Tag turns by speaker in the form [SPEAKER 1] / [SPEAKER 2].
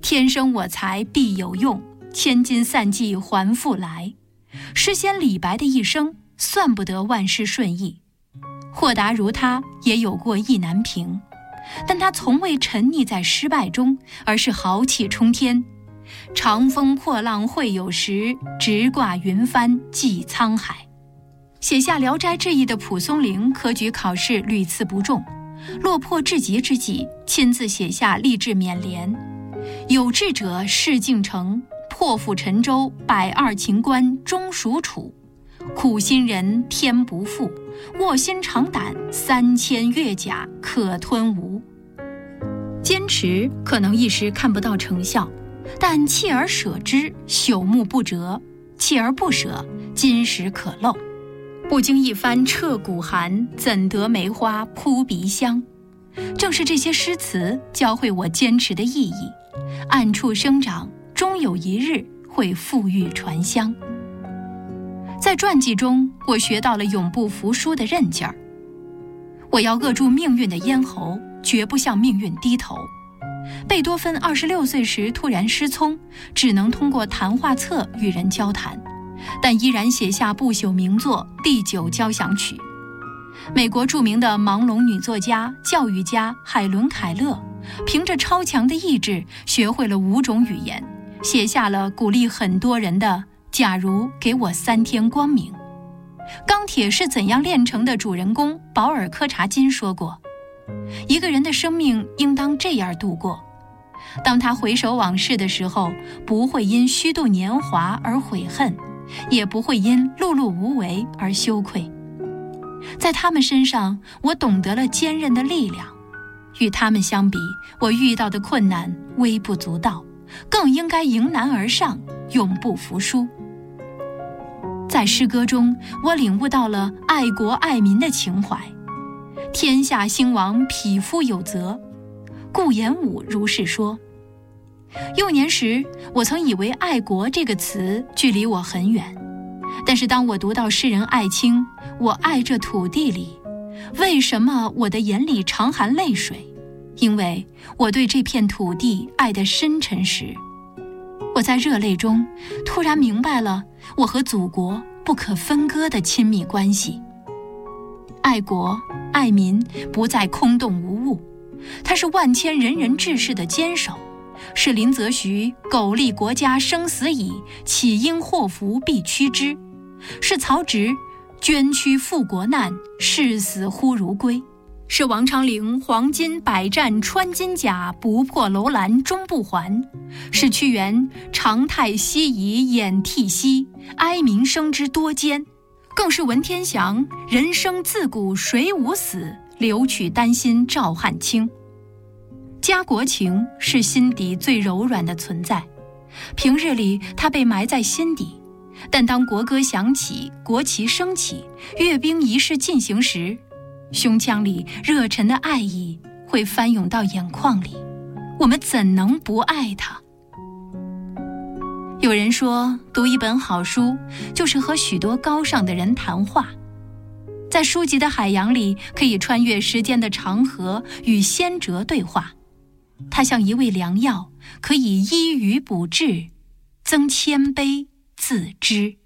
[SPEAKER 1] 天生我材必有用，千金散尽还复来。诗仙李白的一生算不得万事顺意，豁达如他也有过意难平，但他从未沉溺在失败中，而是豪气冲天。长风破浪会有时，直挂云帆济沧海。写下《聊斋志异》的蒲松龄科举考试屡次不中，落魄至极之际，亲自写下励志勉联：有志者事竟成，破釜沉舟120秦关终属楚。苦心人天不负，卧薪尝胆3000越甲可吞吴。坚持可能一时看不到成效，但锲而舍之，朽木不折；锲而不舍，金石可镂。不经一番彻骨寒，怎得梅花扑鼻香？正是这些诗词教会我坚持的意义，暗处生长，终有一日会馥郁传香。在传记中，我学到了永不服输的韧劲儿。我要扼住命运的咽喉，绝不向命运低头。贝多芬26岁时突然失聪，只能通过谈话册与人交谈，但依然写下不朽名作《第9交响曲》。美国著名的盲聋女作家、教育家海伦·凯勒，凭着超强的意志，学会了5种语言，写下了鼓励很多人的“假如给我3天光明”。钢铁是怎样炼成的主人公保尔·柯察金说过，一个人的生命应当这样度过：当他回首往事的时候，不会因虚度年华而悔恨，也不会因碌碌无为而羞愧。在他们身上，我懂得了坚韧的力量。与他们相比，我遇到的困难微不足道，更应该迎难而上，永不服输。在诗歌中，我领悟到了爱国爱民的情怀。天下兴亡，匹夫有责，顾炎武如是说。幼年时，我曾以为爱国这个词距离我很远，但是当我读到诗人艾青“我爱这土地里，为什么我的眼里常含泪水？因为我对这片土地爱得深沉时，我在热泪中突然明白了我和祖国不可分割的亲密关系。爱国爱民不再空洞无物，它是万千仁人志士的坚守，是林则徐苟利国家生死以，岂因祸福避趋之，是曹植捐躯赴国难，视死忽如归，是王昌龄黄金百战穿金甲，不破楼兰终不还，是屈原长叹息以掩涕兮，哀民生之多艰，更是文天祥人生自古谁无死，留取丹心照汗青。家国情是心底最柔软的存在，平日里它被埋在心底，但当国歌响起，国旗升起，阅兵仪式进行时，胸腔里热忱的爱意会翻涌到眼眶里，我们怎能不爱它？有人说，读一本好书就是和许多高尚的人谈话，在书籍的海洋里，可以穿越时间的长河，与先哲对话。它像一味良药，可以医于补治，增谦卑自知。